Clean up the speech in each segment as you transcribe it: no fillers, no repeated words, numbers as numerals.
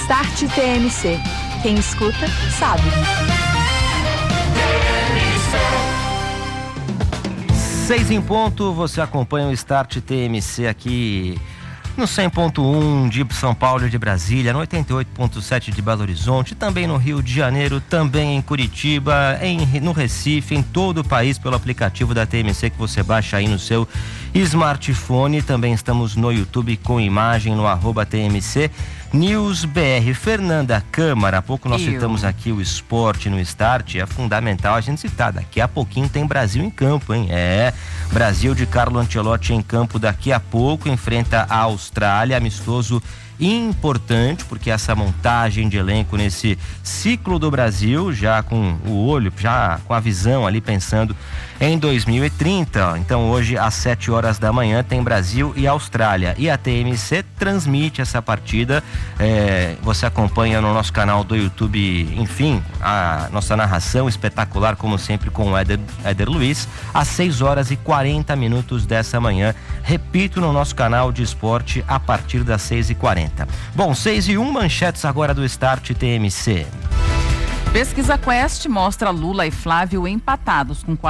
Start TMC. Quem escuta, sabe. 6 em ponto, você acompanha o Start TMC aqui no 100.1 de São Paulo e de Brasília, no 88.7 de Belo Horizonte, também no Rio de Janeiro, também em Curitiba, no Recife, em todo o país, pelo aplicativo da TMC que você baixa aí no seu smartphone. Também estamos no YouTube com imagem no @TMC News BR. Fernanda Câmara, há pouco nós citamos aqui o esporte no Start, é fundamental a gente citar, daqui a pouquinho tem Brasil em campo, hein? Brasil de Carlo Ancelotti em campo daqui a pouco, enfrenta a Austrália, amistoso importante, porque essa montagem de elenco nesse ciclo do Brasil, já com o olho, já com a visão ali pensando em 2030. Então hoje às 7 horas da manhã tem Brasil e Austrália, e a TMC transmite essa partida. Você acompanha no nosso canal do YouTube, enfim, a nossa narração espetacular, como sempre, com o Éder Luiz, às 6h40 dessa manhã. Repito, no nosso canal de esporte a partir das 6h40. Bom, 6h01, manchetes agora do Start TMC. Pesquisa Quest mostra Lula e Flávio empatados com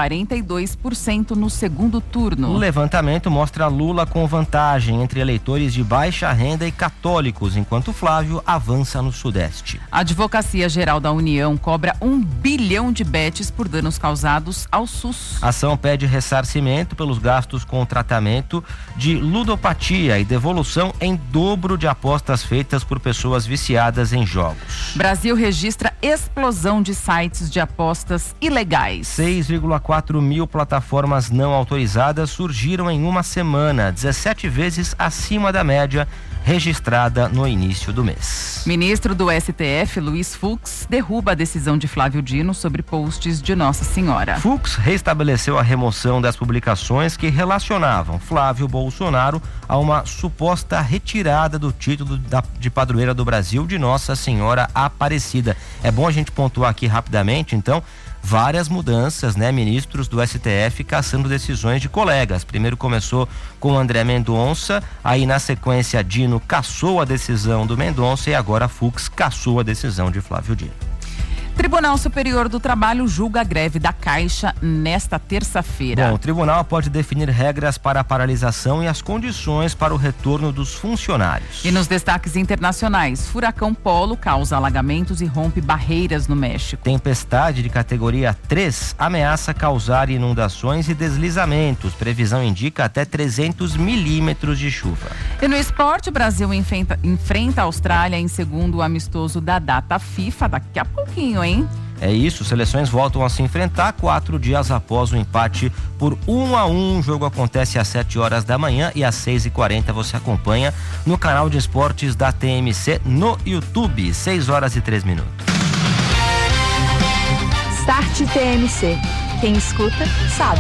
42% no segundo turno. O levantamento mostra Lula com vantagem entre eleitores de baixa renda e católicos, enquanto Flávio avança no Sudeste. A Advocacia Geral da União cobra 1 bilhão de betes por danos causados ao SUS. A ação pede ressarcimento pelos gastos com tratamento de ludopatia e devolução em dobro de apostas feitas por pessoas viciadas em jogos. Brasil registra explosão de sites de apostas ilegais. 6,4 mil plataformas não autorizadas surgiram em uma semana, 17 vezes acima da média registrada no início do mês. Ministro do STF, Luiz Fux, derruba a decisão de Flávio Dino sobre posts de Nossa Senhora. Fux restabeleceu a remoção das publicações que relacionavam Flávio Bolsonaro a uma suposta retirada do título de padroeira do Brasil de Nossa Senhora Aparecida. É bom a gente pontuar aqui rapidamente, então, várias mudanças, né? Ministros do STF cassando decisões de colegas. Primeiro começou com André Mendonça, aí na sequência Dino cassou a decisão do Mendonça e agora Fux cassou a decisão de Flávio Dino. Tribunal Superior do Trabalho julga a greve da Caixa nesta terça-feira. Bom, o tribunal pode definir regras para a paralisação e as condições para o retorno dos funcionários. E nos destaques internacionais, furacão Polo causa alagamentos e rompe barreiras no México. Tempestade de categoria 3 ameaça causar inundações e deslizamentos. Previsão indica até 300 milímetros de chuva. E no esporte, o Brasil enfrenta a Austrália em segundo amistoso da data FIFA daqui a pouquinho, hein? É isso, seleções voltam a se enfrentar 4 dias após o empate por 1-1. O jogo acontece às 7 horas da manhã e às 6h40 você acompanha no canal de esportes da TMC no YouTube, 6h03. Start TMC. Quem escuta, sabe.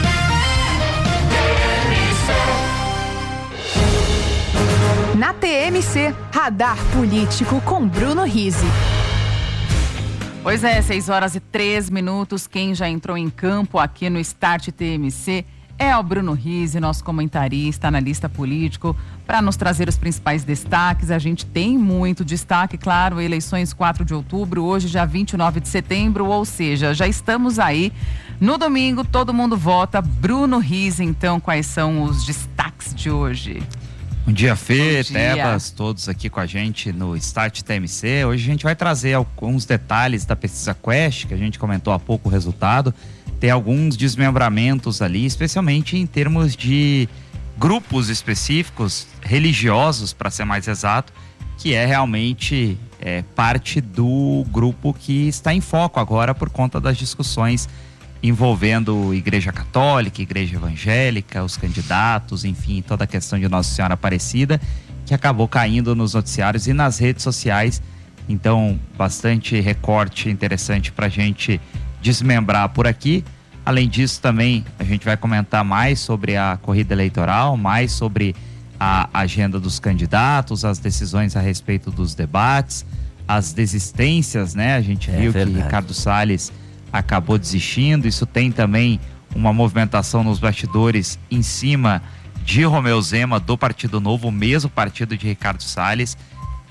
Na TMC, Radar Político com Bruno Rizzi. Pois é, 6h03. Quem já entrou em campo aqui no Start TMC é o Bruno Rizzi, nosso comentarista, analista político, para nos trazer os principais destaques. A gente tem muito destaque, claro, eleições 4 de outubro, hoje já 29 de setembro, ou seja, já estamos aí. No domingo, todo mundo vota. Bruno Rizzi, então, quais são os destaques de hoje? Bom dia, Fê, Tebas, todos aqui com a gente no Start TMC. Hoje a gente vai trazer alguns detalhes da pesquisa Quest, que a gente comentou há pouco o resultado. Tem alguns desmembramentos ali, especialmente em termos de grupos específicos, religiosos, para ser mais exato, que é realmente parte do grupo que está em foco agora por conta das discussões envolvendo Igreja Católica, Igreja Evangélica, os candidatos, enfim, toda a questão de Nossa Senhora Aparecida, que acabou caindo nos noticiários e nas redes sociais. Então, bastante recorte interessante para a gente desmembrar por aqui. Além disso, também a gente vai comentar mais sobre a corrida eleitoral, mais sobre a agenda dos candidatos, as decisões a respeito dos debates, as desistências, né? A gente viu que Ricardo Salles acabou desistindo. Isso tem também uma movimentação nos bastidores em cima de Romeu Zema, do Partido Novo, o mesmo partido de Ricardo Salles.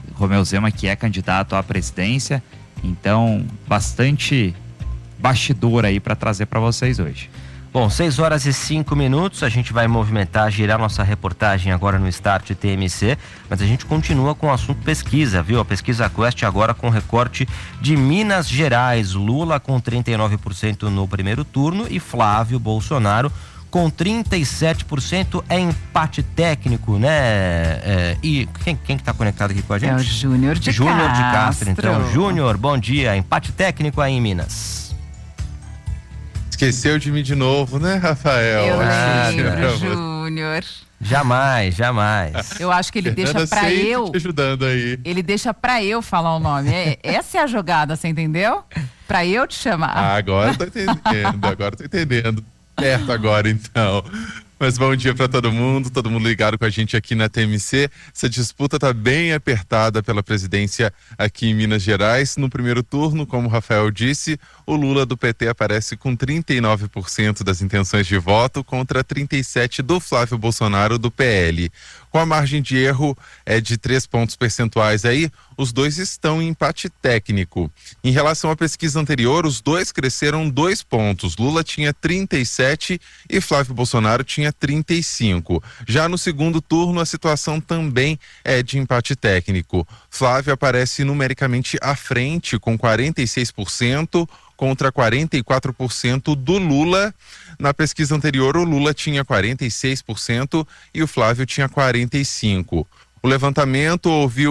Romeu Zema, que é candidato à presidência. Então, bastante bastidor aí para trazer para vocês hoje. Bom, 6 horas e 5 minutos, a gente vai movimentar, girar nossa reportagem agora no Start TMC, mas a gente continua com o assunto pesquisa, viu? A pesquisa Quest agora com recorte de Minas Gerais, Lula com 39% no primeiro turno e Flávio Bolsonaro com 37%, é empate técnico, né? E quem que tá conectado aqui com a gente? É o Júnior de Castro. Júnior de Castro, então. Júnior, bom dia, empate técnico aí em Minas. Esqueceu de mim de novo, né, Rafael? Eu lembro, Júnior. Jamais. Eu acho que ele deixa pra eu. Te ajudando aí. Ele deixa pra eu falar o nome. Essa é a jogada, você entendeu? Pra eu te chamar. Agora tô entendendo. Perto agora, então. Mas bom dia para todo mundo ligado com a gente aqui na TMC. Essa disputa está bem apertada pela presidência aqui em Minas Gerais. No primeiro turno, como o Rafael disse, o Lula do PT aparece com 39% das intenções de voto contra 37% do Flávio Bolsonaro do PL. Com a margem de erro de 3 pontos percentuais aí, os dois estão em empate técnico. Em relação à pesquisa anterior, os dois cresceram 2 pontos. Lula tinha 37% e Flávio Bolsonaro tinha 35%. Já no segundo turno, a situação também é de empate técnico. Flávio aparece numericamente à frente, com 46%, contra 44% do Lula. Na pesquisa anterior, o Lula tinha 46% e o Flávio tinha 45%. O levantamento ouviu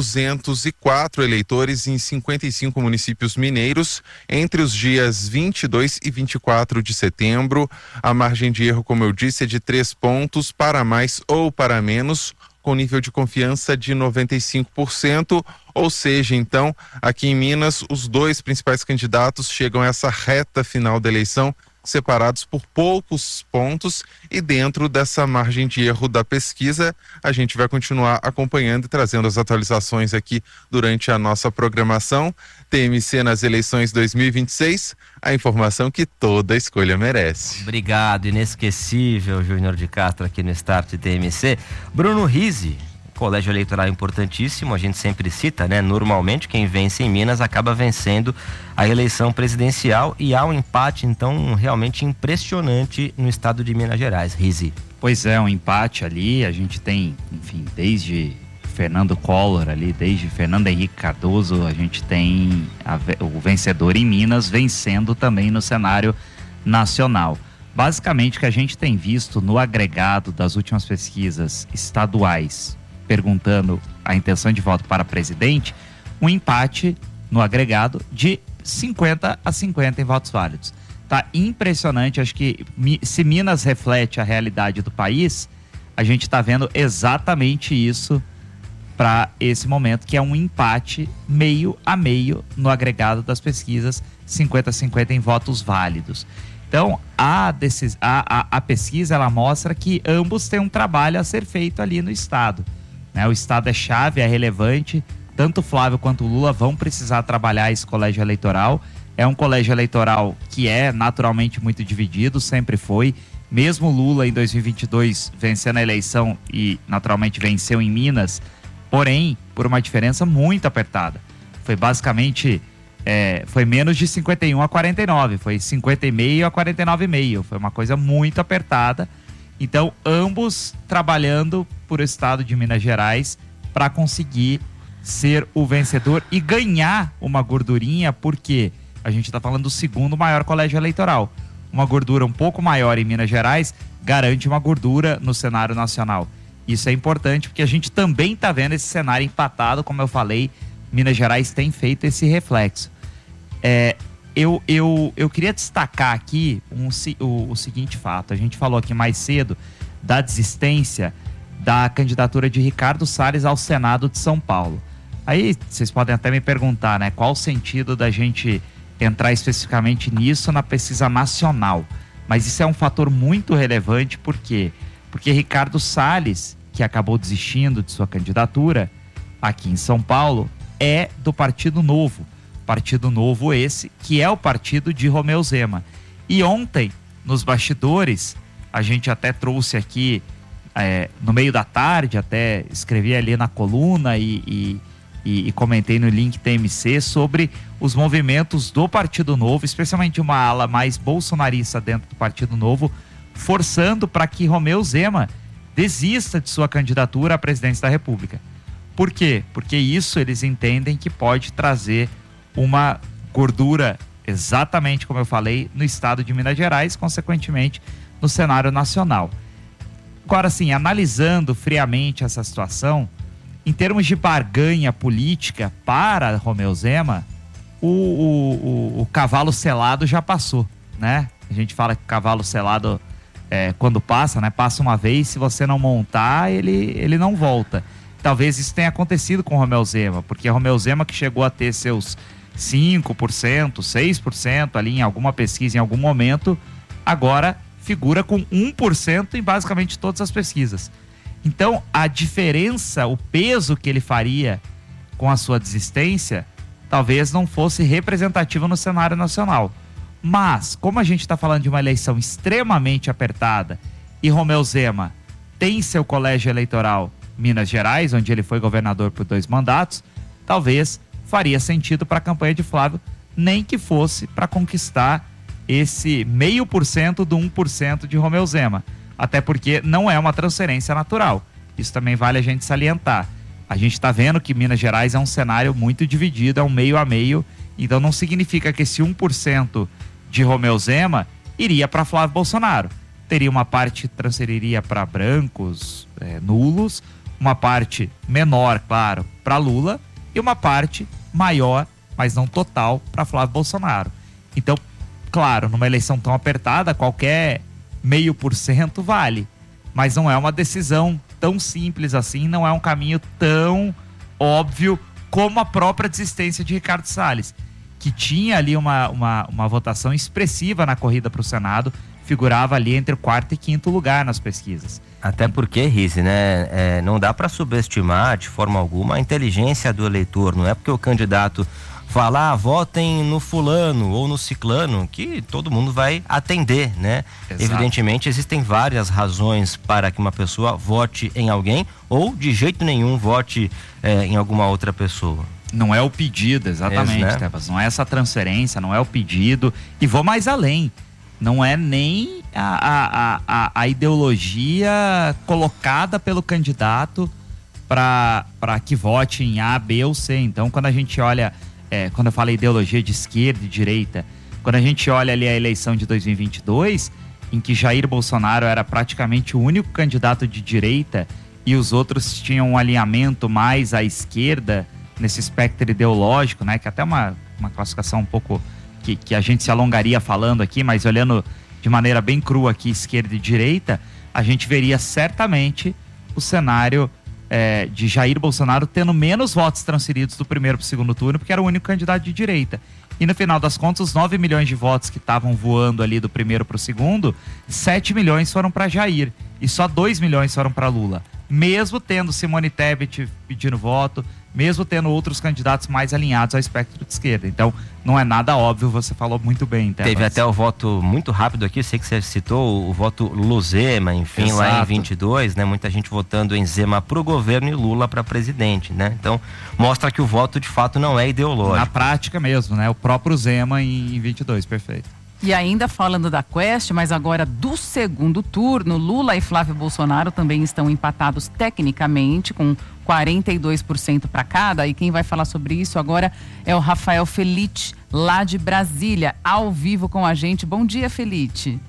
1.204 eleitores em 55 municípios mineiros entre os dias 22 e 24 de setembro. A margem de erro, como eu disse, é de 3 pontos para mais ou para menos, com nível de confiança de 95%, ou seja, então, aqui em Minas, os dois principais candidatos chegam a essa reta final da eleição separados por poucos pontos, e dentro dessa margem de erro da pesquisa, a gente vai continuar acompanhando e trazendo as atualizações aqui durante a nossa programação. TMC nas eleições 2026, a informação que toda escolha merece. Obrigado, inesquecível Júnior de Castro aqui no Start TMC. Bruno Rizzi, colégio eleitoral importantíssimo, a gente sempre cita, né? Normalmente quem vence em Minas acaba vencendo a eleição presidencial, e há um empate, então, realmente impressionante no estado de Minas Gerais. Rizzi. Pois é, um empate ali, a gente tem, enfim, desde Fernando Collor ali, desde Fernando Henrique Cardoso, a gente tem o vencedor em Minas vencendo também no cenário nacional. Basicamente, o que a gente tem visto no agregado das últimas pesquisas estaduais, perguntando a intenção de voto para presidente, um empate no agregado de 50-50 em votos válidos. Tá impressionante, acho que se Minas reflete a realidade do país, a gente está vendo exatamente isso para esse momento, que é um empate meio a meio no agregado das pesquisas, 50-50 em votos válidos. Então, a pesquisa, ela mostra que ambos têm um trabalho a ser feito ali no estado. O estado é chave, é relevante, tanto o Flávio quanto o Lula vão precisar trabalhar esse colégio eleitoral. É um colégio eleitoral que é naturalmente muito dividido, sempre foi. Mesmo o Lula em 2022 vencendo a eleição e naturalmente venceu em Minas, porém por uma diferença muito apertada. Foi basicamente, foi menos de 51 a 49, foi 50,5 a 49,5, foi uma coisa muito apertada. Então, ambos trabalhando por o estado de Minas Gerais para conseguir ser o vencedor e ganhar uma gordurinha, porque a gente está falando do segundo maior colégio eleitoral. Uma gordura um pouco maior em Minas Gerais garante uma gordura no cenário nacional. Isso é importante porque a gente também está vendo esse cenário empatado, como eu falei, Minas Gerais tem feito esse reflexo. Eu queria destacar aqui o seguinte fato. A gente falou aqui mais cedo da desistência da candidatura de Ricardo Salles ao Senado de São Paulo. Aí vocês podem até me perguntar, né? Qual o sentido da gente entrar especificamente nisso na pesquisa nacional? Mas isso é um fator muito relevante, por quê? Porque Ricardo Salles, que acabou desistindo de sua candidatura aqui em São Paulo, é do Partido Novo. Partido Novo esse, que é o partido de Romeu Zema. E ontem, nos bastidores, a gente até trouxe aqui, no meio da tarde, até escrevi ali na coluna e e comentei no link TMC sobre os movimentos do Partido Novo, especialmente uma ala mais bolsonarista dentro do Partido Novo, forçando para que Romeu Zema desista de sua candidatura à presidência da República. Por quê? Porque isso eles entendem que pode trazer uma gordura, exatamente como eu falei, no estado de Minas Gerais, consequentemente no cenário nacional. Agora sim, analisando friamente essa situação, em termos de barganha política para Romeu Zema, o cavalo selado já passou, né? A gente fala que o cavalo selado, quando passa, né? Passa uma vez, se você não montar, ele não volta. Talvez isso tenha acontecido com Romeu Zema, porque Romeu Zema, que chegou a ter seus 5%, 6% ali em alguma pesquisa, em algum momento, agora figura com 1% em basicamente todas as pesquisas. Então, a diferença, o peso que ele faria com a sua desistência, talvez não fosse representativo no cenário nacional. Mas, como a gente está falando de uma eleição extremamente apertada e Romeu Zema tem seu colégio eleitoral Minas Gerais, onde ele foi governador por 2 mandatos, talvez faria sentido para a campanha de Flávio, nem que fosse para conquistar esse 0,5% do 1% de Romeu Zema. Até porque não é uma transferência natural. Isso também vale a gente salientar. A gente está vendo que Minas Gerais é um cenário muito dividido, é um meio a meio, então não significa que esse 1% de Romeu Zema iria para Flávio Bolsonaro. Teria uma parte que transferiria para brancos, nulos, uma parte menor, claro, para Lula, e uma parte maior, mas não total, para Flávio Bolsonaro. Então, claro, numa eleição tão apertada, qualquer 0,5% vale, mas não é uma decisão tão simples assim, não é um caminho tão óbvio como a própria desistência de Ricardo Salles, que tinha ali uma votação expressiva na corrida para o Senado, figurava ali entre o 4º e 5º lugar nas pesquisas. Até porque, Rizzi, né, não dá para subestimar de forma alguma a inteligência do eleitor. Não é porque o candidato fala, votem no fulano ou no ciclano, que todo mundo vai atender, né? Exato. Evidentemente, existem várias razões para que uma pessoa vote em alguém ou, de jeito nenhum, vote em alguma outra pessoa. Não é o pedido, exatamente, né? Tebas, não é essa transferência, não é o pedido. E vou mais além, não é nem a ideologia colocada pelo candidato para que vote em A, B ou C. Então, quando a gente olha, quando eu falo ideologia de esquerda e direita, quando a gente olha ali a eleição de 2022, em que Jair Bolsonaro era praticamente o único candidato de direita e os outros tinham um alinhamento mais à esquerda nesse espectro ideológico, né? Que até uma classificação um pouco que a gente se alongaria falando aqui, mas olhando de maneira bem crua aqui, esquerda e direita, a gente veria certamente o cenário de Jair Bolsonaro tendo menos votos transferidos do primeiro para o segundo turno, porque era o único candidato de direita. E no final das contas, os 9 milhões de votos que estavam voando ali do primeiro para o segundo, 7 milhões foram para Jair e só 2 milhões foram para Lula. Mesmo tendo Simone Tebet pedindo voto, mesmo tendo outros candidatos mais alinhados ao espectro de esquerda. Então, não é nada óbvio, você falou muito bem. Teve até o voto muito rápido aqui, sei que você citou o voto Luzema, enfim, exato, lá em 22, né? Muita gente votando em Zema pro governo e Lula para presidente, né? Então, mostra que o voto de fato não é ideológico. Na prática mesmo, né? O próprio Zema em 22, perfeito. E ainda falando da Quest, mas agora do segundo turno, Lula e Flávio Bolsonaro também estão empatados tecnicamente, com 42% para cada. E quem vai falar sobre isso agora é o Rafael Felite, lá de Brasília, ao vivo com a gente. Bom dia, Felite.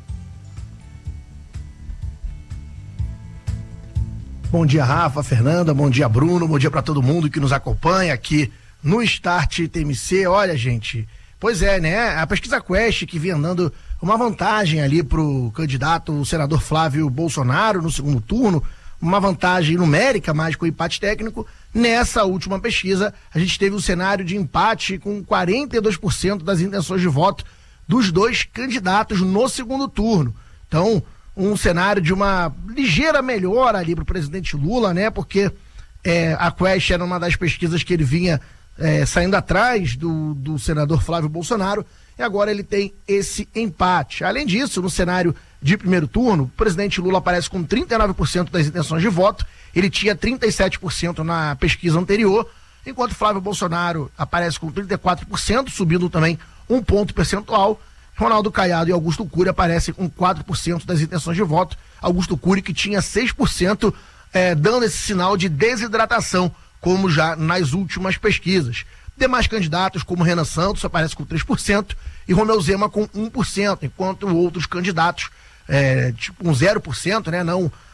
Bom dia, Rafa, Fernanda, bom dia, Bruno, bom dia para todo mundo que nos acompanha aqui no Start TMC. Olha, gente, pois é, né? A pesquisa Quest que vinha dando uma vantagem ali pro candidato, o senador Flávio Bolsonaro, no segundo turno, uma vantagem numérica, mais com empate técnico. Nessa última pesquisa, a gente teve um cenário de empate com 42% das intenções de voto dos dois candidatos no segundo turno. Então, um cenário de uma ligeira melhora ali pro presidente Lula, né? Porque a Quest era uma das pesquisas que ele vinha saindo atrás do senador Flávio Bolsonaro, e agora ele tem esse empate. Além disso, no cenário de primeiro turno, o presidente Lula aparece com 39% das intenções de voto, ele tinha 37% na pesquisa anterior, enquanto Flávio Bolsonaro aparece com 34%, subindo também 1 ponto percentual. Ronaldo Caiado e Augusto Cury aparecem com 4% das intenções de voto. Augusto Cury, que tinha 6%, dando esse sinal de desidratação, como já nas últimas pesquisas. Demais candidatos, como Renan Santos, aparece com 3%, e Romeu Zema com 1%, enquanto outros candidatos, tipo um 0%, né,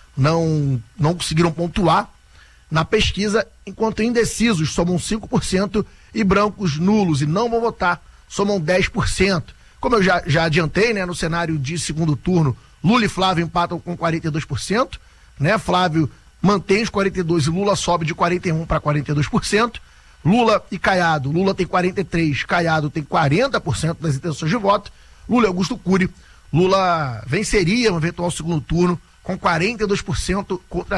não conseguiram pontuar na pesquisa, enquanto indecisos somam 5% e brancos, nulos e não vão votar somam 10%. Como eu já adiantei, né, no cenário de segundo turno, Lula e Flávio empatam com 42%, né, Flávio mantém os 42% e Lula sobe de 41% para 42%. Lula e Caiado, Lula tem 43%, Caiado tem 40% das intenções de voto. Lula e Augusto Cury, Lula venceria no eventual segundo turno com 42% contra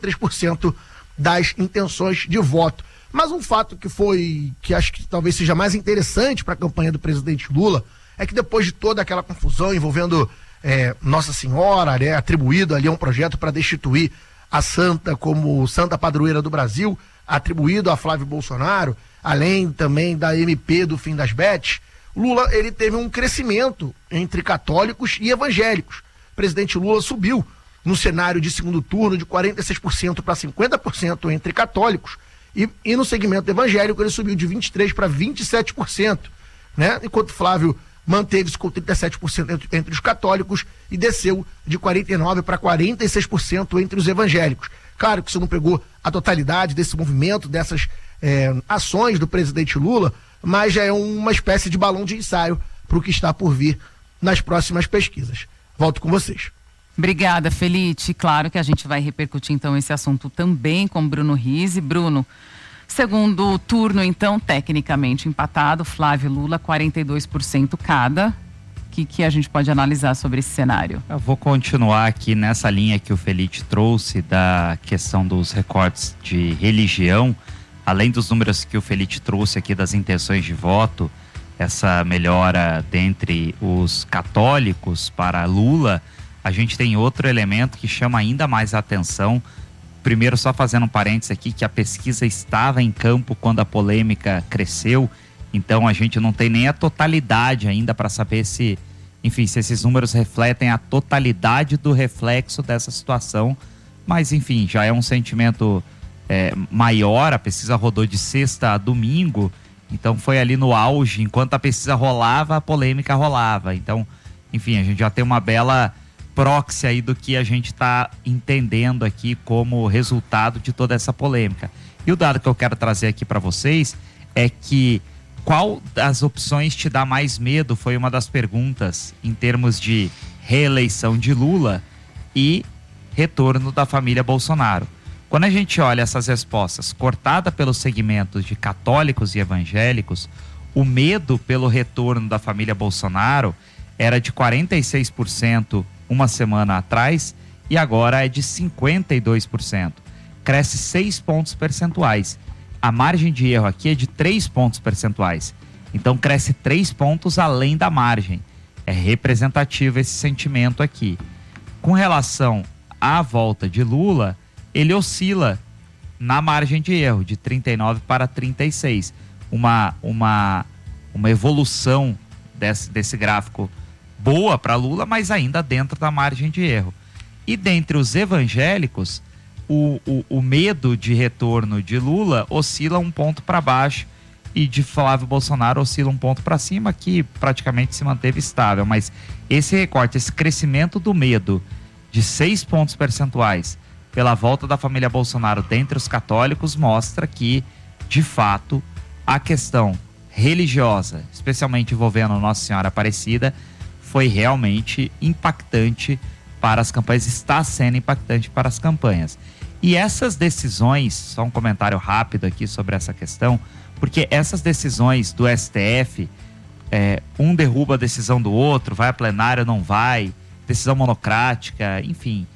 33% das intenções de voto. Mas um fato que acho que talvez seja mais interessante para a campanha do presidente Lula é que depois de toda aquela confusão envolvendo Nossa Senhora, né, atribuído ali a um projeto para destituir a santa como santa padroeira do Brasil, atribuído a Flávio Bolsonaro, além também da MP do fim das bets, Lula ele teve um crescimento entre católicos e evangélicos. O presidente Lula subiu no cenário de segundo turno de 46% para 50% entre católicos e no segmento evangélico ele subiu de 23% para 27%, né? Enquanto Flávio manteve-se com 37% entre os católicos e desceu de 49% para 46% entre os evangélicos. Claro que isso não pegou a totalidade desse movimento, dessas ações do presidente Lula, mas já é uma espécie de balão de ensaio para o que está por vir nas próximas pesquisas. Volto com vocês. Obrigada, Felite. Claro que a gente vai repercutir então esse assunto também com Bruno Rizzi. Bruno, segundo turno então, tecnicamente empatado, Flávio e Lula 42% cada. O que a gente pode analisar sobre esse cenário? Eu vou continuar aqui nessa linha que o Felite trouxe da questão dos recortes de religião, além dos números que o Felite trouxe aqui das intenções de voto, essa melhora dentre os católicos para Lula. A gente tem outro elemento que chama ainda mais a atenção. Primeiro, só fazendo um parênteses aqui, que a pesquisa estava em campo quando a polêmica cresceu, então a gente não tem nem a totalidade ainda para saber se esses números refletem a totalidade do reflexo dessa situação, mas enfim, já é um sentimento maior. A pesquisa rodou de sexta a domingo, então foi ali no auge, enquanto a pesquisa rolava, a polêmica rolava, então enfim, a gente já tem uma bela proxy aí do que a gente está entendendo aqui como resultado de toda essa polêmica. E o dado que eu quero trazer aqui para vocês é que qual das opções te dá mais medo foi uma das perguntas em termos de reeleição de Lula e retorno da família Bolsonaro. Quando a gente olha essas respostas cortada pelos segmentos de católicos e evangélicos, o medo pelo retorno da família Bolsonaro era de 46% uma semana atrás e agora é de 52%. Cresce 6 pontos percentuais. A margem de erro aqui é de 3 pontos percentuais. Então cresce 3 pontos além da margem. É representativo esse sentimento aqui. Com relação à volta de Lula, ele oscila na margem de erro, de 39 para 36. Uma evolução desse gráfico boa para Lula, mas ainda dentro da margem de erro. E dentre os evangélicos, o medo de retorno de Lula oscila 1 ponto para baixo e de Flávio Bolsonaro oscila 1 ponto para cima, que praticamente se manteve estável. Mas esse recorte, esse crescimento do medo de 6 pontos percentuais pela volta da família Bolsonaro dentre os católicos mostra que, de fato, a questão religiosa, especialmente envolvendo Nossa Senhora Aparecida, foi realmente impactante para as campanhas, está sendo impactante para as campanhas. E essas decisões, só um comentário rápido aqui sobre essa questão, porque essas decisões do STF, um derruba a decisão do outro, vai a plenário, não vai, decisão monocrática, enfim,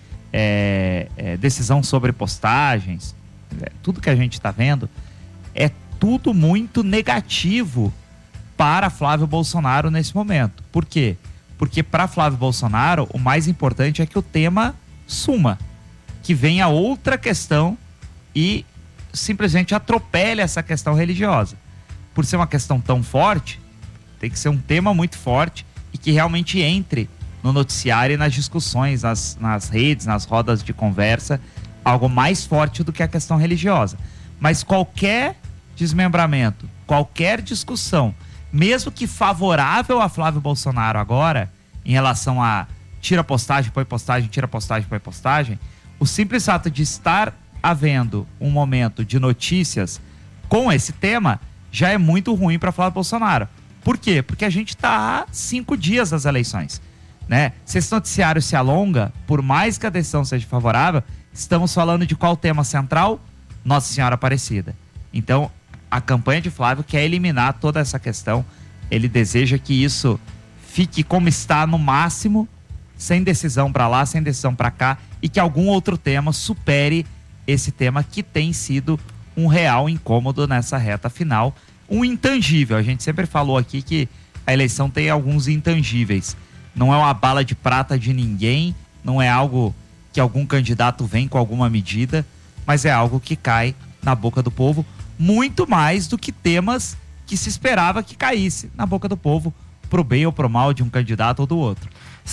decisão sobre postagens, tudo que a gente está vendo, é tudo muito negativo para Flávio Bolsonaro nesse momento. Por quê? Porque para Flávio Bolsonaro, o mais importante é que o tema suma, que venha outra questão e simplesmente atropele essa questão religiosa. Por ser uma questão tão forte, tem que ser um tema muito forte e que realmente entre no noticiário e nas discussões, nas redes, nas rodas de conversa, algo mais forte do que a questão religiosa. Mas qualquer desmembramento, qualquer discussão, mesmo que favorável a Flávio Bolsonaro agora, em relação a tira postagem, põe postagem, tira postagem, põe postagem, o simples fato de estar havendo um momento de notícias com esse tema já é muito ruim para Flávio Bolsonaro. Por quê? Porque a gente está há 5 dias das eleições, né? Se esse noticiário se alonga, por mais que a decisão seja favorável, estamos falando de qual tema central? Nossa Senhora Aparecida. Então, a campanha de Flávio quer eliminar toda essa questão. Ele deseja que isso fique como está no máximo, sem decisão para lá, sem decisão para cá, e que algum outro tema supere esse tema que tem sido um real incômodo nessa reta final. Um intangível. A gente sempre falou aqui que a eleição tem alguns intangíveis. Não é uma bala de prata de ninguém, não é algo que algum candidato vem com alguma medida, mas é algo que cai na boca do povo, muito mais do que temas que se esperava que caísse na boca do povo, pro bem ou pro mal de um candidato ou do outro.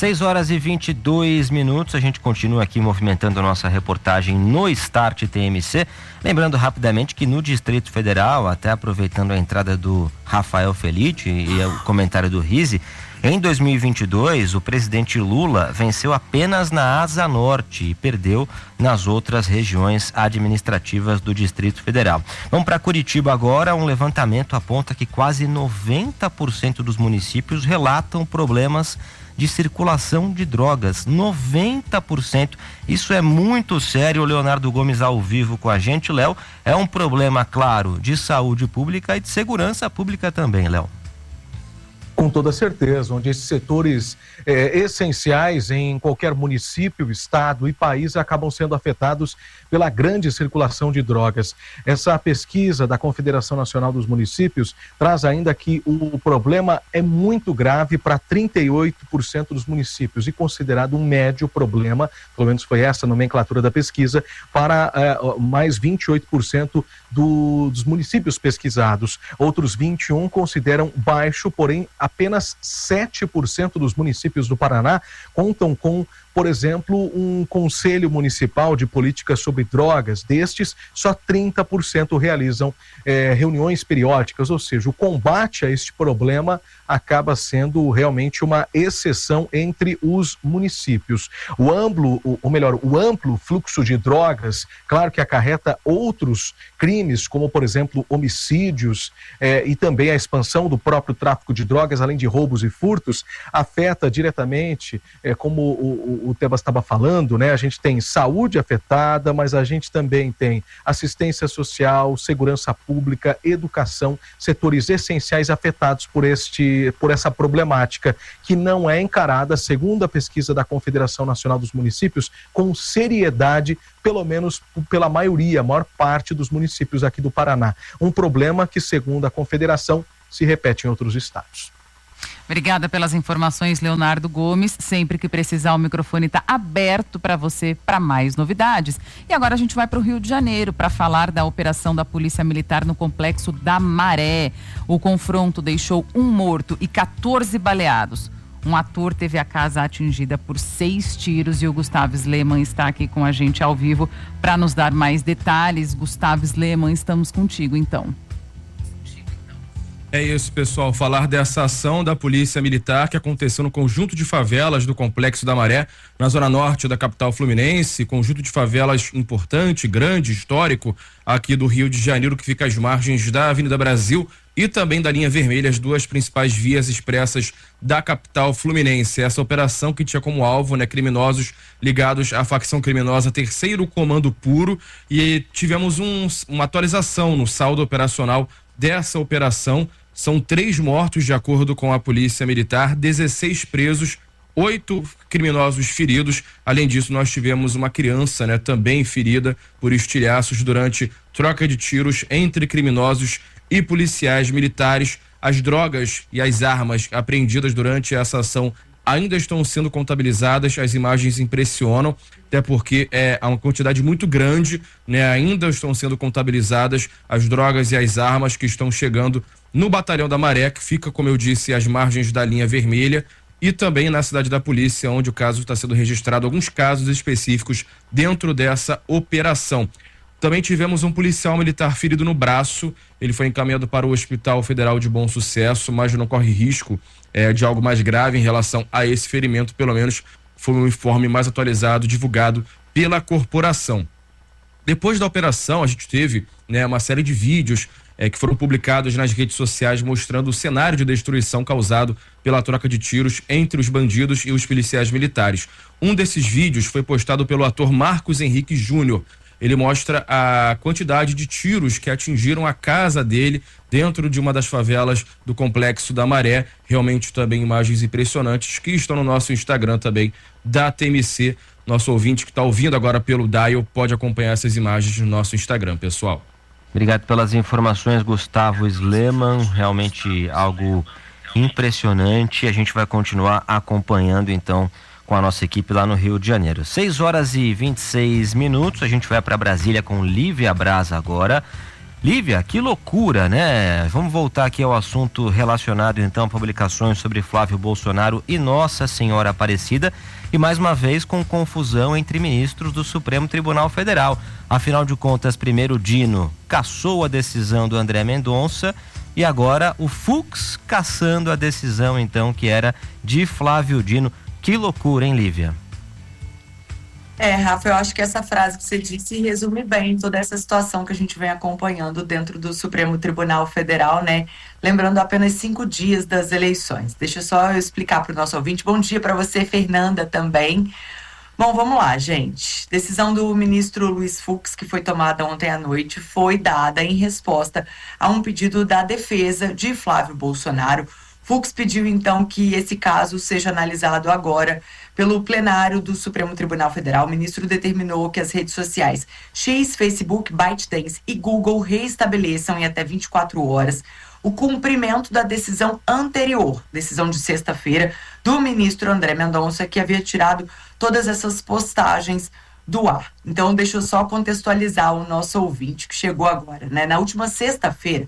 6h22, a gente continua aqui movimentando a nossa reportagem no Start TMC. Lembrando rapidamente que no Distrito Federal, até aproveitando a entrada do Rafael Felice e o comentário do Rizzi, em 2022, o presidente Lula venceu apenas na Asa Norte e perdeu nas outras regiões administrativas do Distrito Federal. Vamos para Curitiba agora. Um levantamento aponta que quase 90% dos municípios relatam problemas de circulação de drogas. 90%. Isso é muito sério. O Leonardo Gomes ao vivo com a gente. Léo, é um problema, claro, de saúde pública e de segurança pública também, Léo. Com toda certeza, onde esses setores essenciais em qualquer município, estado e país acabam sendo afetados pela grande circulação de drogas. Essa pesquisa da Confederação Nacional dos Municípios traz ainda que o problema é muito grave para 38% dos municípios e considerado um médio problema, pelo menos foi essa a nomenclatura da pesquisa, para mais 28% dos municípios pesquisados. Outros 21 consideram baixo, porém apenas 7% dos municípios do Paraná contam com, por exemplo, um conselho municipal de políticas sobre drogas. Destes, só 30% realizam reuniões periódicas, ou seja, o combate a este problema acaba sendo realmente uma exceção entre os municípios. O amplo fluxo de drogas, claro que acarreta outros crimes, como, por exemplo, homicídios e também a expansão do próprio tráfico de drogas, além de roubos e furtos, afeta diretamente, como o Tebas estava falando, né? A gente tem saúde afetada, mas a gente também tem assistência social, segurança pública, educação, setores essenciais afetados por essa problemática, que não é encarada, segundo a pesquisa da Confederação Nacional dos Municípios, com seriedade, pelo menos pela maioria, a maior parte dos municípios aqui do Paraná. Um problema que, segundo a Confederação, se repete em outros estados. Obrigada pelas informações, Leonardo Gomes. Sempre que precisar, o microfone está aberto para você para mais novidades. E agora a gente vai para o Rio de Janeiro para falar da operação da Polícia Militar no Complexo da Maré. O confronto deixou 1 morto e 14 baleados. Um ator teve a casa atingida por 6 tiros e o Gustavo Sleman está aqui com a gente ao vivo para nos dar mais detalhes. Gustavo Sleman, estamos contigo então. É isso, pessoal, falar dessa ação da Polícia Militar que aconteceu no conjunto de favelas do Complexo da Maré, na zona norte da capital fluminense, conjunto de favelas importante, grande, histórico, aqui do Rio de Janeiro, que fica às margens da Avenida Brasil e também da linha vermelha, as 2 principais vias expressas da capital fluminense. Essa operação que tinha como alvo, criminosos ligados à facção criminosa Terceiro Comando Puro, e tivemos uma atualização no saldo operacional dessa operação. São 3 mortos, de acordo com a Polícia Militar, 16 presos, 8 criminosos feridos. Além disso, nós tivemos uma criança, também ferida por estilhaços durante troca de tiros entre criminosos e policiais militares. As drogas e as armas apreendidas durante essa ação ainda estão sendo contabilizadas, as imagens impressionam, até porque há uma quantidade muito grande, né? Ainda estão sendo contabilizadas as drogas e as armas que estão chegando no Batalhão da Maré, que fica, como eu disse, às margens da linha vermelha, e também na Cidade da Polícia, onde o caso está sendo registrado, alguns casos específicos dentro dessa operação. Também tivemos um policial militar ferido no braço, ele foi encaminhado para o Hospital Federal de Bom Sucesso, mas não corre risco de algo mais grave em relação a esse ferimento, pelo menos foi um informe mais atualizado, divulgado pela corporação. Depois da operação, a gente teve, né, uma série de vídeos que foram publicados nas redes sociais mostrando o cenário de destruição causado pela troca de tiros entre os bandidos e os policiais militares. Um desses vídeos foi postado pelo ator Marcos Henrique Júnior. Ele mostra a quantidade de tiros que atingiram a casa dele dentro de uma das favelas do Complexo da Maré. Realmente também imagens impressionantes que estão no nosso Instagram também da TMC. Nosso ouvinte que está ouvindo agora pelo Dial pode acompanhar essas imagens no nosso Instagram, pessoal. Obrigado pelas informações, Gustavo Sleman. Realmente algo impressionante. A gente vai continuar acompanhando então com a nossa equipe lá no Rio de Janeiro. 6h26. A gente vai para Brasília com Lívia Braz agora. Lívia, que loucura, né? Vamos voltar aqui ao assunto relacionado então a publicações sobre Flávio Bolsonaro e Nossa Senhora Aparecida, e mais uma vez com confusão entre ministros do Supremo Tribunal Federal. Afinal de contas, primeiro Dino cassou a decisão do André Mendonça e agora o Fux cassando a decisão então que era de Flávio Dino. Que loucura, hein, Lívia? Rafa, eu acho que essa frase que você disse resume bem toda essa situação que a gente vem acompanhando dentro do Supremo Tribunal Federal, né? Lembrando apenas 5 dias das eleições. Deixa só eu explicar para o nosso ouvinte. Bom dia para você, Fernanda, também. Bom, vamos lá, gente. Decisão do ministro Luiz Fux, que foi tomada ontem à noite, foi dada em resposta a um pedido da defesa de Flávio Bolsonaro. Fux pediu, então, que esse caso seja analisado agora pelo plenário do Supremo Tribunal Federal. O ministro determinou que as redes sociais X, Facebook, ByteDance e Google reestabeleçam em até 24 horas o cumprimento da decisão anterior, decisão de sexta-feira, do ministro André Mendonça, que havia tirado todas essas postagens do ar. Então, deixa eu só contextualizar o nosso ouvinte que chegou agora, né? Na última sexta-feira,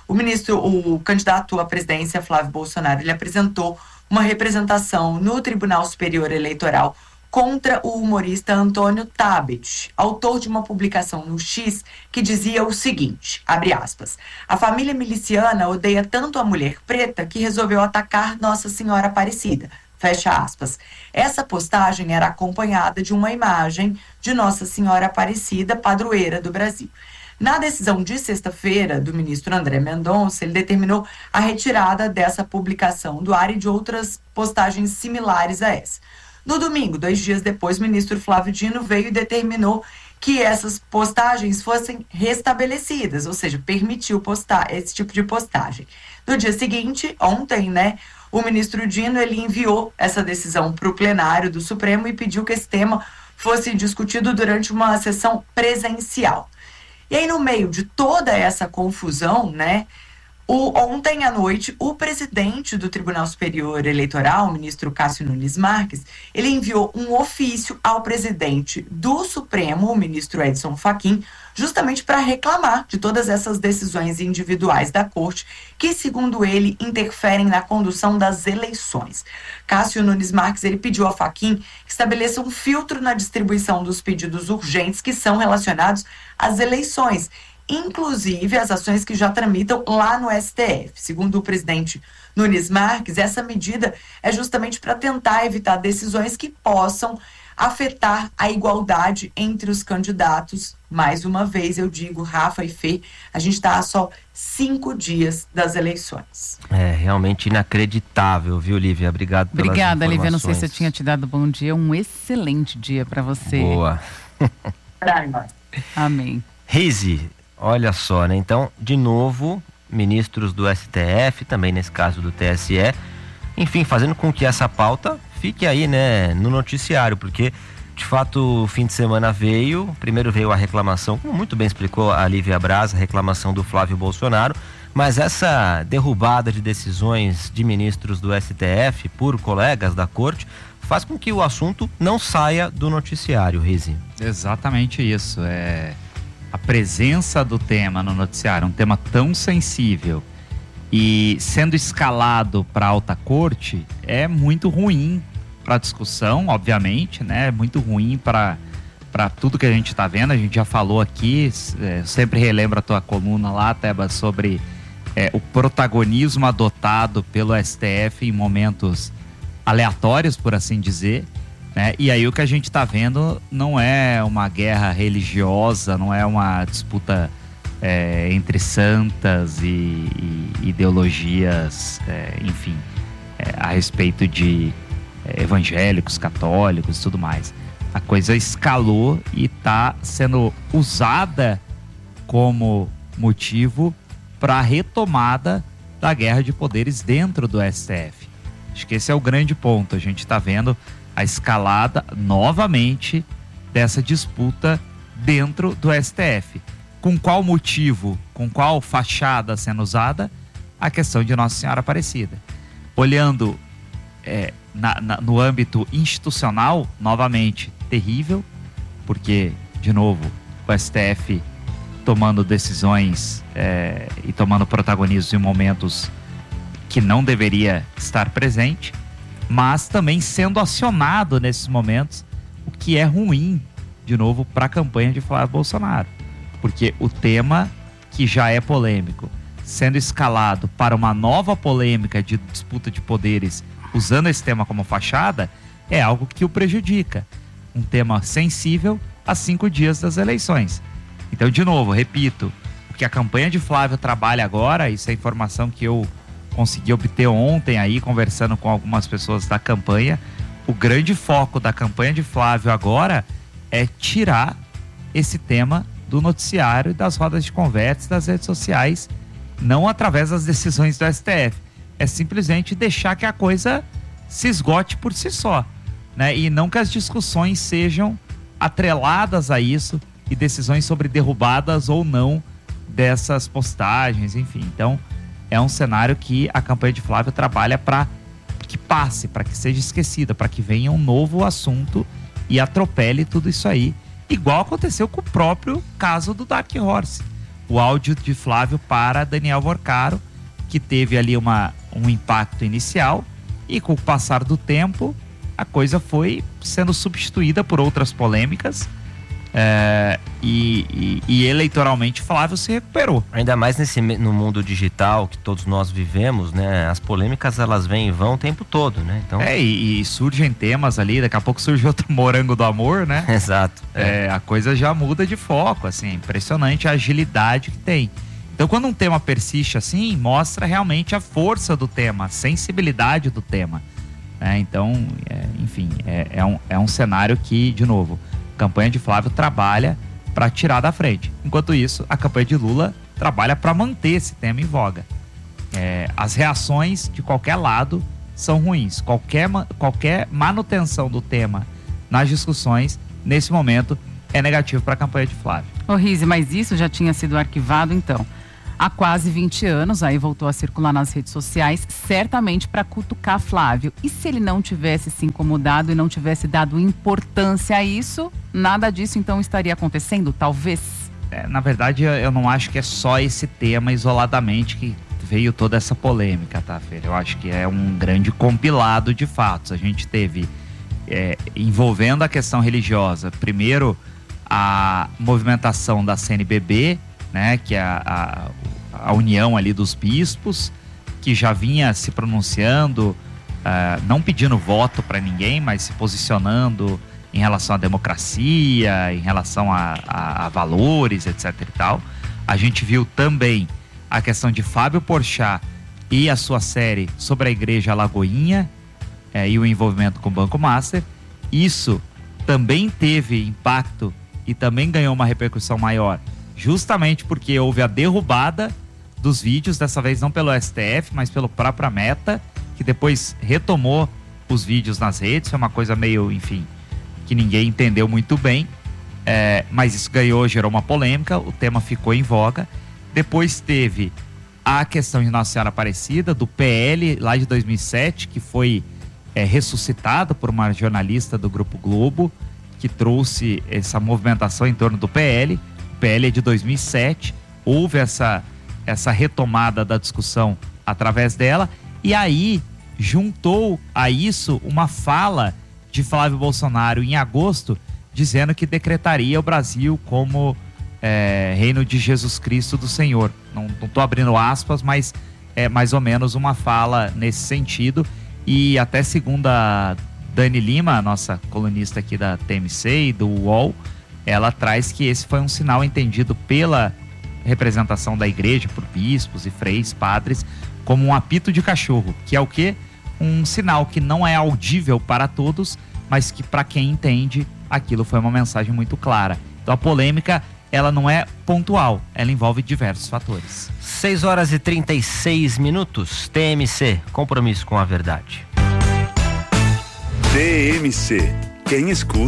o candidato à presidência, Flávio Bolsonaro, ele apresentou uma representação no Tribunal Superior Eleitoral contra o humorista Antônio Tabet, autor de uma publicação no X que dizia o seguinte, abre aspas, a família miliciana odeia tanto a mulher preta que resolveu atacar Nossa Senhora Aparecida, fecha aspas. Essa postagem era acompanhada de uma imagem de Nossa Senhora Aparecida, padroeira do Brasil. Na decisão de sexta-feira do ministro André Mendonça, ele determinou a retirada dessa publicação do ar e de outras postagens similares a essa. No domingo, 2 dias depois, o ministro Flávio Dino veio e determinou que essas postagens fossem restabelecidas, ou seja, permitiu postar esse tipo de postagem. No dia seguinte, ontem, né, o ministro Dino ele enviou essa decisão para o plenário do Supremo e pediu que esse tema fosse discutido durante uma sessão presencial. E aí, no meio de toda essa confusão, né, ontem à noite, o presidente do Tribunal Superior Eleitoral, o ministro Cássio Nunes Marques, ele enviou um ofício ao presidente do Supremo, o ministro Edson Fachin, justamente para reclamar de todas essas decisões individuais da Corte que, segundo ele, interferem na condução das eleições. Cássio Nunes Marques, ele pediu a Fachin que estabeleça um filtro na distribuição dos pedidos urgentes que são relacionados às eleições, inclusive as ações que já tramitam lá no STF. Segundo o presidente Nunes Marques, essa medida é justamente para tentar evitar decisões que possam afetar a igualdade entre os candidatos. Mais uma vez, eu digo, Rafa e Fê, a gente está a só 5 dias das eleições. É realmente inacreditável, viu, Lívia? Obrigado pelas informações. Obrigada, Lívia. Não sei se eu tinha te dado bom dia. Um excelente dia para você. Boa. Amém. Rize, olha só, né? Então, de novo, ministros do STF, também nesse caso do TSE, enfim, fazendo com que essa pauta fique aí, né, no noticiário, porque de fato o fim de semana primeiro veio a reclamação, como muito bem explicou a Lívia Braz, a reclamação do Flávio Bolsonaro, Mas essa derrubada de decisões de ministros do STF por colegas da corte faz com que o assunto não saia do noticiário, Rizzi. Exatamente isso. A presença do tema no noticiário, um tema tão sensível e sendo escalado para a alta corte, é muito ruim para a discussão, obviamente, né? É muito ruim para tudo que a gente está vendo. A gente já falou aqui, sempre relembro a tua coluna lá, Teba, sobre o protagonismo adotado pelo STF em momentos aleatórios, por assim dizer, né? E aí o que a gente está vendo não é uma guerra religiosa, não é uma disputa entre santas e ideologias, enfim, a respeito de evangélicos, católicos e tudo mais. A coisa escalou e está sendo usada como motivo para a retomada da guerra de poderes dentro do STF. Acho que esse é o grande ponto. A gente está vendo a escalada novamente dessa disputa dentro do STF. Com qual motivo, com qual fachada sendo usada? A questão de Nossa Senhora Aparecida. Olhando no âmbito institucional, novamente, terrível, porque, de novo, o STF tomando decisões e tomando protagonismo em momentos que não deveria estar presente, mas também sendo acionado nesses momentos, o que é ruim, de novo, para a campanha de Flávio Bolsonaro. Porque o tema, que já é polêmico, sendo escalado para uma nova polêmica de disputa de poderes, usando esse tema como fachada, é algo que o prejudica. Um tema sensível a 5 dias das eleições. Então, de novo, repito, o que a campanha de Flávio trabalha agora, isso é informação que eu consegui obter ontem aí, conversando com algumas pessoas da campanha, o grande foco da campanha de Flávio agora é tirar esse tema do noticiário e das rodas de conversas das redes sociais, não através das decisões do STF. É simplesmente deixar que a coisa se esgote por si só, né? E não que as discussões sejam atreladas a isso e decisões sobre derrubadas ou não dessas postagens, enfim. Então, é um cenário que a campanha de Flávio trabalha para que passe, para que seja esquecida, para que venha um novo assunto e atropele tudo isso aí. Igual aconteceu com o próprio caso do Dark Horse. O áudio de Flávio para Daniel Vorcaro, que teve ali um impacto inicial, e com o passar do tempo, a coisa foi sendo substituída por outras polêmicas, e eleitoralmente Flávio se recuperou. Ainda mais no mundo digital que todos nós vivemos, né? As polêmicas, elas vêm e vão o tempo todo, né? Então... e surgem temas ali, daqui a pouco surge outro morango do amor, né? Exato. A coisa já muda de foco, assim, impressionante a agilidade que tem. Então, quando um tema persiste assim, mostra realmente a força do tema, a sensibilidade do tema, né? Então, enfim, é um cenário que, de novo, a campanha de Flávio trabalha para tirar da frente. Enquanto isso, a campanha de Lula trabalha para manter esse tema em voga. As reações de qualquer lado são ruins. Qualquer manutenção do tema nas discussões, nesse momento, é negativo para a campanha de Flávio. Ô Rizzi, mas isso já tinha sido arquivado, então, há quase 20 anos, aí voltou a circular nas redes sociais, certamente para cutucar Flávio. E se ele não tivesse se incomodado e não tivesse dado importância a isso, nada disso então estaria acontecendo, talvez? Na verdade, eu não acho que é só esse tema isoladamente que veio toda essa polêmica, tá, Fer? Eu acho que é um grande compilado de fatos. A gente teve, envolvendo a questão religiosa, primeiro a movimentação da CNBB, né, que é a união ali dos bispos, que já vinha se pronunciando, não pedindo voto para ninguém, mas se posicionando em relação à democracia, em relação a valores, etc e tal. A gente viu também a questão de Fábio Porchat e a sua série sobre a Igreja Lagoinha, e o envolvimento com o Banco Master. Isso também teve impacto e também ganhou uma repercussão maior, justamente porque houve a derrubada dos vídeos, dessa vez não pelo STF, mas pelo próprio Meta, que depois retomou os vídeos nas redes. Foi uma coisa meio, enfim, que ninguém entendeu muito bem, mas isso gerou uma polêmica, o tema ficou em voga. Depois teve a questão de Nossa Senhora Aparecida, do PL lá de 2007, que foi ressuscitado por uma jornalista do Grupo Globo, que trouxe essa movimentação em torno do PL. O PL é de 2007, houve essa retomada da discussão através dela, e aí juntou a isso uma fala de Flávio Bolsonaro em agosto, dizendo que decretaria o Brasil como reino de Jesus Cristo do Senhor. Não estou abrindo aspas, mas é mais ou menos uma fala nesse sentido. E até segundo a Dani Lima, nossa colunista aqui da TMC e do UOL, ela traz que esse foi um sinal entendido pela representação da igreja, por bispos e freis, padres, como um apito de cachorro, que é o quê? Um sinal que não é audível para todos, mas que para quem entende, aquilo foi uma mensagem muito clara. Então a polêmica, ela não é pontual, ela envolve diversos fatores. 6h36, TMC, compromisso com a verdade. TMC, quem escuta